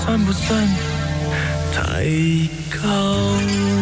散太高。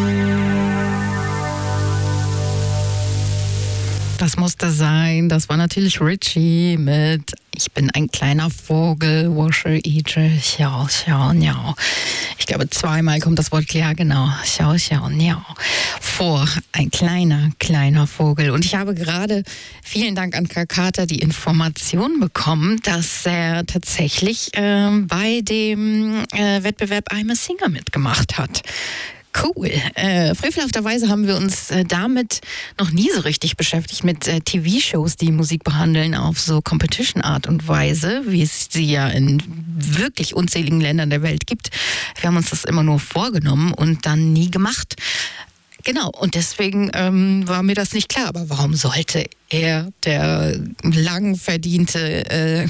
Das musste sein. Das war natürlich Richie mit Ich bin ein kleiner Vogel, Wasche, Ije, Xiao, Xiao, Niao. Ich glaube, zweimal kommt das Wort, ja genau, Xiao, Xiao, Niao vor. Ein kleiner Vogel. Und ich habe gerade, vielen Dank an Kakata, die Information bekommen, dass er tatsächlich bei dem Wettbewerb I'm a Singer mitgemacht hat. Cool. Frevelhafterweise haben wir uns damit noch nie so richtig beschäftigt, mit TV-Shows, die Musik behandeln auf so Competition-Art und Weise, wie es sie ja in wirklich unzähligen Ländern der Welt gibt. Wir haben uns das immer nur vorgenommen und dann nie gemacht. Genau, und deswegen war mir das nicht klar. Aber warum sollte er, der lang verdiente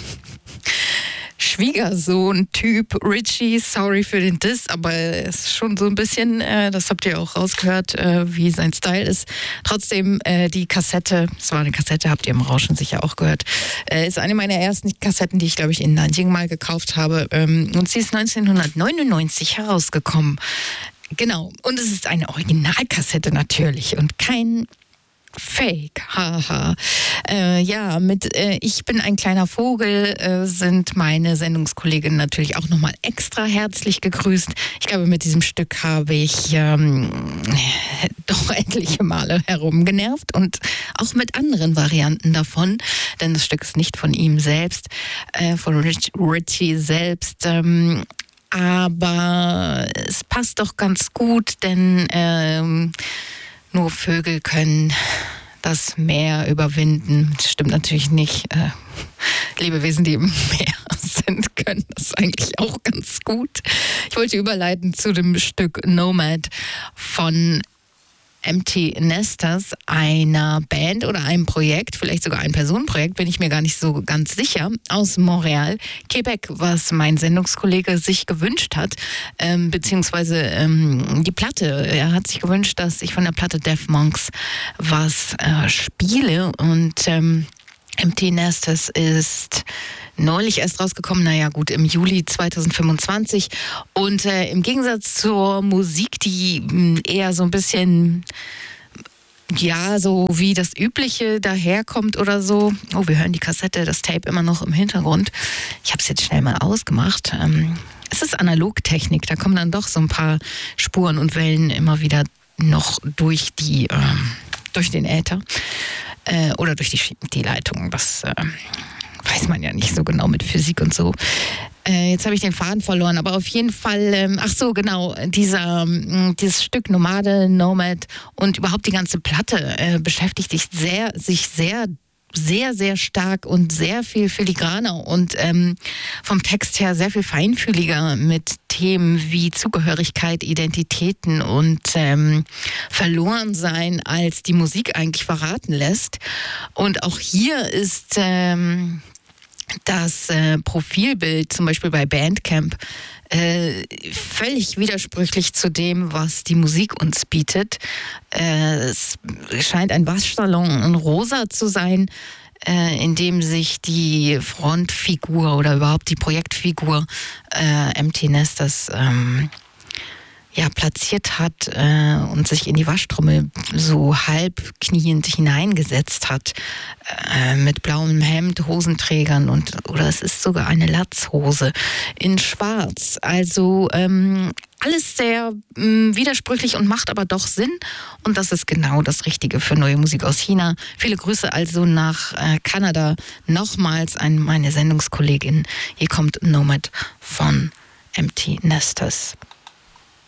Schwiegersohn-Typ Richie, sorry für den Diss, aber es ist schon so ein bisschen, das habt ihr auch rausgehört, wie sein Style ist. Trotzdem die Kassette, es war eine Kassette, habt ihr im Rauschen sicher auch gehört, ist eine meiner ersten Kassetten, die ich, glaube ich, in Nanjing mal gekauft habe. Und sie ist 1999 herausgekommen. Genau, und es ist eine Originalkassette natürlich und kein Fake, haha. Ja, mit Ich bin ein kleiner Vogel sind meine Sendungskolleginnen natürlich auch nochmal extra herzlich gegrüßt. Ich glaube, mit diesem Stück habe ich doch etliche Male herumgenervt und auch mit anderen Varianten davon, denn das Stück ist nicht von ihm selbst, von Richie selbst, aber es passt doch ganz gut, denn nur Vögel können das Meer überwinden. Das stimmt natürlich nicht. Lebewesen, die im Meer sind, können das eigentlich auch ganz gut. Ich wollte überleiten zu dem Stück Nomad von Empty Nesters, einer Band oder einem Projekt, vielleicht sogar ein Personenprojekt, bin ich mir gar nicht so ganz sicher, aus Montreal, Quebec, was mein Sendungskollege sich gewünscht hat, beziehungsweise die Platte. Er hat sich gewünscht, dass ich von der Platte Deaf Monks was spiele und Empty Nesters ist neulich erst rausgekommen, im Juli 2025. Und im Gegensatz zur Musik, die eher so ein bisschen, ja, so wie das Übliche daherkommt oder so. Oh, wir hören die Kassette, das Tape immer noch im Hintergrund. Ich habe es jetzt schnell mal ausgemacht. Es ist Analogtechnik, da kommen dann doch so ein paar Spuren und Wellen immer noch durch den Äther. Oder durch die Leitung, das weiß man ja nicht so genau mit Physik und so. Jetzt habe ich den Faden verloren, aber auf jeden Fall, dieses Stück Nomad und überhaupt die ganze Platte beschäftigt sich sehr stark und sehr viel filigraner und vom Text her sehr viel feinfühliger mit Themen wie Zugehörigkeit, Identitäten und Verlorensein, als die Musik eigentlich verraten lässt. Und auch hier ist das Profilbild zum Beispiel bei Bandcamp völlig widersprüchlich zu dem, was die Musik uns bietet. Es scheint ein Waschsalon in Rosa zu sein, in dem sich die Frontfigur oder überhaupt die Projektfigur Empty Nesters platziert hat und sich in die Waschtrommel so halb kniend hineingesetzt hat, mit blauem Hemd, Hosenträgern oder es ist sogar eine Latzhose in Schwarz. Also alles sehr widersprüchlich und macht aber doch Sinn. Und das ist genau das Richtige für neue Musik aus China. Viele Grüße also nach Kanada. Nochmals an meine Sendungskollegin. Hier kommt Nomad von Empty Nesters.